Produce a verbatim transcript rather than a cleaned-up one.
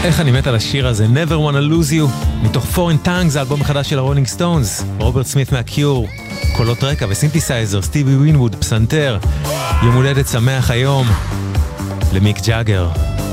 איך אני מת על השיר הזה, Never Wanna Lose You, מתוך Foreign Tongues, האלבום החדש של הרולינג סטונס, רוברט סמית מהקיור, קולות רקע וסינתסייזר, סטיבי ווינווד, פסנתר. יום הולדת שמח היום למיק ג'אגר.